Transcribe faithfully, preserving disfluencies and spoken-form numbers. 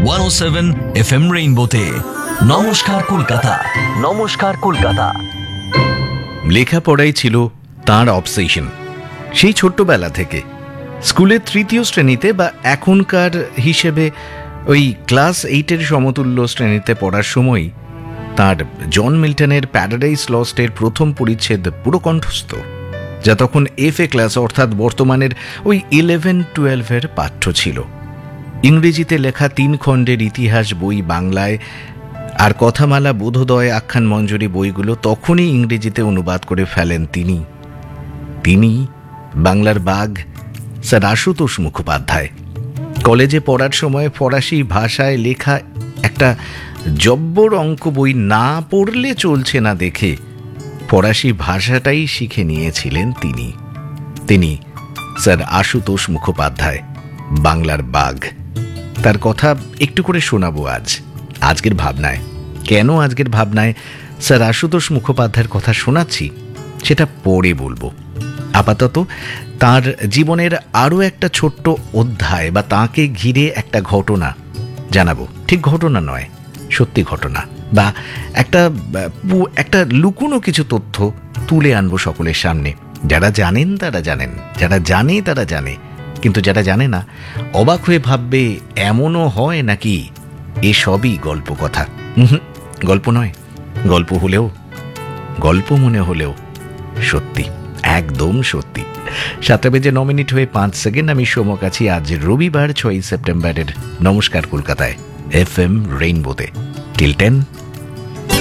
One ও seven F M রেইনবোতে। নমস্কার কলকাতা, নমস্কার কলকাতা। লেখাপড়াই ছিল তাঁর অবসেশন সেই ছোট্টবেলা থেকে। স্কুলের তৃতীয় শ্রেণীতে বা এখনকার হিসেবে ওই ক্লাস এইটের সমতুল্য শ্রেণীতে পড়ার সময় তাঁর জন মিল্টনের প্যারাডাইস লস্টের প্রথম পরিচ্ছেদ পুরো কণ্ঠস্থ, যা তখন এফ এ ক্লাস অর্থাৎ বর্তমানের ওই ইলেভেন টুয়েলভের পাঠ্য ছিল। ইংরেজিতে লেখা তিন খণ্ডের ইতিহাস বই বাংলায় আর কথামালা বোধোদয় আখ্যান মঞ্জুরি বইগুলো তখনই ইংরেজিতে অনুবাদ করে ফেলেন তিনি তিনি বাংলার বাঘ স্যার আশুতোষ মুখোপাধ্যায়। কলেজে পড়ার সময় ফরাসি ভাষায় লেখা একটা জব্বর অঙ্ক বই না পড়লে চলছে না দেখে ফরাসি ভাষাটাই শিখে নিয়েছিলেন তিনি তিনি স্যার আশুতোষ মুখোপাধ্যায়, বাংলার বাঘ। তার কথা একটু করে শোনাবো আজ আজকের ভাবনায়। কেন আজকের ভাবনায় স্যার আশুতোষ মুখোপাধ্যায়ের কথা শোনাচ্ছি সেটা পরে বলবো। আপাতত তার জীবনের আরও একটা ছোট্ট অধ্যায় বা তাঁকে ঘিরে একটা ঘটনা জানাবো। ঠিক ঘটনা নয়, সত্যি ঘটনা, বা একটা একটা লুকোনো কিছু তথ্য তুলে আনবো সকলের সামনে। যারা জানেন তারা জানেন, যারা জানে তারা জানে, কিন্তু যারা জানে না অবাক হয়ে ভাববে এমনও হয় নাকি। এসবই গল্প কথা। গল্প নয়, গল্প হলেও, গল্প মনে হলেও সত্যি, একদম সত্যি। সাতটা বেজে ন মিনিট হয়ে পাঁচ সেকেন্ড। আমি সোমক আছি আজ রবিবার ছয়ই সেপ্টেম্বরের নমস্কার কলকাতায় এফ এম রেইনবোতে। Till ten